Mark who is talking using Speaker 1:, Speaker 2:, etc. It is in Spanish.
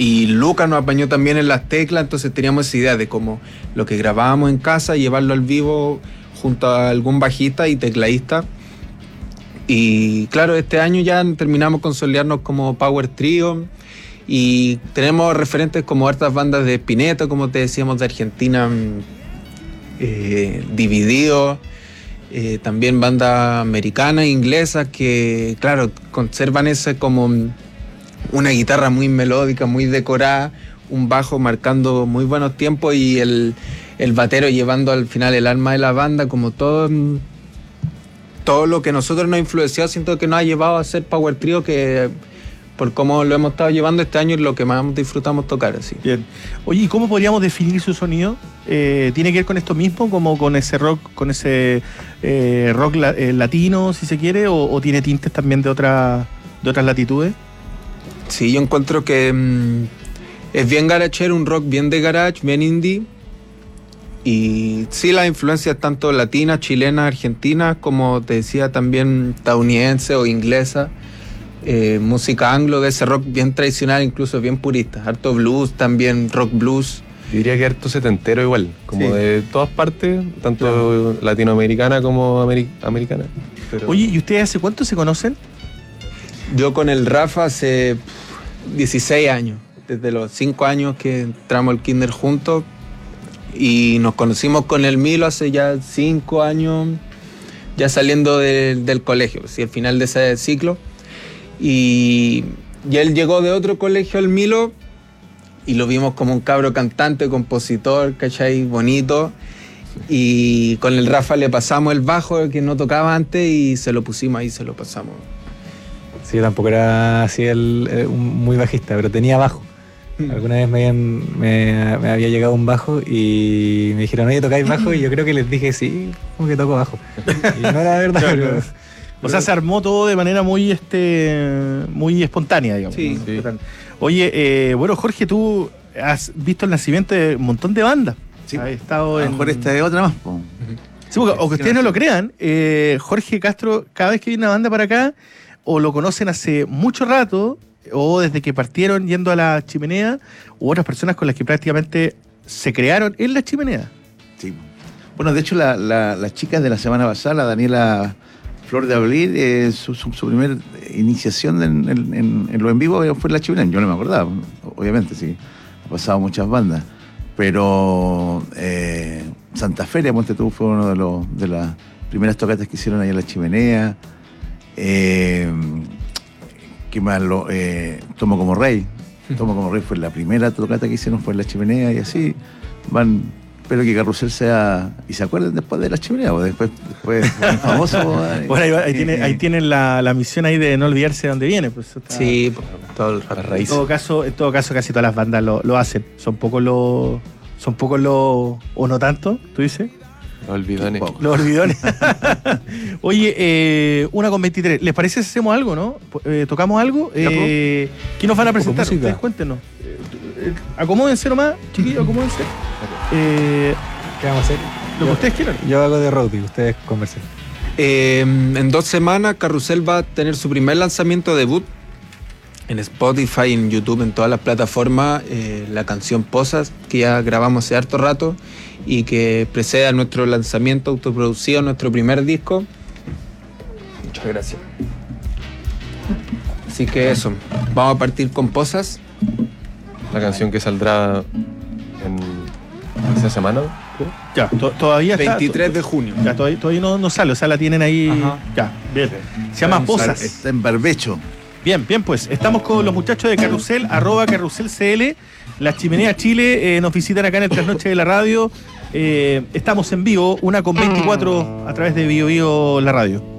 Speaker 1: Y Lucas nos apañó también en las teclas, entonces teníamos esa idea de como lo que grabábamos en casa, llevarlo al vivo junto a algún bajista y tecladista. Y claro, este año ya terminamos consolidarnos como Power Trio y tenemos referentes como hartas bandas de Spinetta, como te decíamos, de Argentina, Dividido, también bandas americanas e inglesas que, claro, conservan ese como una guitarra muy melódica, muy decorada, un bajo marcando muy buenos tiempos y el batero llevando al final el alma de la banda, como todo lo que nosotros nos influenció, siento que nos ha llevado a ser Power Trio, que por cómo lo hemos estado llevando este año es lo que más disfrutamos tocar. Así.
Speaker 2: Bien. Oye, ¿y cómo podríamos definir su sonido? ¿Tiene que ver con esto mismo, como con ese rock, latino, si se quiere, o tiene tintes también de otras latitudes?
Speaker 1: Sí, yo encuentro que es bien garachero, un rock bien de garage, bien indie. Y sí, las influencias tanto latinas, chilenas, argentinas, como te decía, también estadounidense o inglesa. Música anglo, de ese rock bien tradicional, incluso bien purista. Harto blues, también rock blues.
Speaker 3: Yo diría que harto setentero igual, como
Speaker 2: sí,
Speaker 3: de todas partes, tanto claro, latinoamericana como americana. Pero...
Speaker 2: Oye, ¿y ustedes hace cuánto se conocen?
Speaker 1: Yo con el Rafa hace 16 años, desde los 5 años que entramos al kinder juntos. Y nos conocimos con el Milo hace ya 5 años, ya saliendo del colegio, ¿sí? Al final de ese ciclo. Y él llegó de otro colegio, el Milo, y lo vimos como un cabro cantante, compositor, ¿cachai? Bonito. Y con el Rafa le pasamos el bajo que no tocaba antes y se lo pusimos ahí, se lo pasamos.
Speaker 4: Sí, yo tampoco era así muy bajista, pero tenía bajo. Alguna vez me había llegado un bajo y me dijeron, oye, ¿tocáis bajo? Y yo creo que les dije, sí, como que toco bajo. Y no era verdad,
Speaker 2: pero... O sea, se armó todo de manera muy espontánea, digamos.
Speaker 1: Sí.
Speaker 2: Sí. Oye, bueno, Jorge, tú has visto el nacimiento de un montón de bandas.
Speaker 5: Sí.
Speaker 2: Has estado
Speaker 5: a lo mejor esta es otra más.
Speaker 2: Sí, porque, aunque ustedes no lo crean, Jorge Castro, cada vez que viene una banda para acá, o lo conocen hace mucho rato, o desde que partieron yendo a la Chimenea, u otras personas con las que prácticamente se crearon en la Chimenea.
Speaker 5: Sí. Bueno, de hecho, las chicas de la semana pasada, la Daniela Flor de Abril, su primer iniciación en lo en vivo fue en la Chimenea. Yo no me acordaba, obviamente, sí. Ha pasado muchas bandas. Pero Santa Fe, ponte tú, fue uno de las primeras tocatas que hicieron ahí en la Chimenea. ¿Qué más? Tomo como Rey. Tomo como Rey fue la primera tocata que hicieron, fue en la Chimenea, y así van. Espero que Carrusel sea. Y se acuerden después de la Chimenea, o después famoso.
Speaker 2: Bueno, ahí tienen la misión ahí de no olvidarse de dónde viene. Pues,
Speaker 1: sí, todo el rato.
Speaker 2: En todo caso, casi todas las bandas lo hacen. Son pocos los. O no tanto, ¿tú dices?
Speaker 3: Los olvidones.
Speaker 2: Los olvidones. Oye, 1:23. ¿Les parece si hacemos algo, no? ¿Tocamos algo? ¿Qué nos van a presentar? Ustedes cuéntenos. Acomódense nomás, chiquillos, acomódense.
Speaker 4: ¿Qué vamos a hacer?
Speaker 2: Lo que ustedes quieran.
Speaker 4: Yo hago de roadie, ustedes conversen.
Speaker 1: En 2 semanas, Carrusel va a tener su primer lanzamiento debut en Spotify, en YouTube, en todas las plataformas. La canción Posas, que ya grabamos hace harto rato y que precede a nuestro lanzamiento autoproducido, nuestro primer disco. Muchas gracias. Así que eso, vamos a partir con Posas.
Speaker 3: La canción que saldrá en esa semana, ¿creo?
Speaker 2: Ya, todavía está.
Speaker 1: 23 de junio.
Speaker 2: Ya, todavía no sale, o sea, la tienen ahí. Ajá. Ya, bien. Se llama Posas.
Speaker 5: Está en barbecho.
Speaker 2: Bien, pues estamos con los muchachos de Carrusel, @CarruselCL. La Chimenea Chile nos visitan acá en el Trasnoche de la Radio. Estamos en vivo, 1:24 a través de Bio Bio la radio.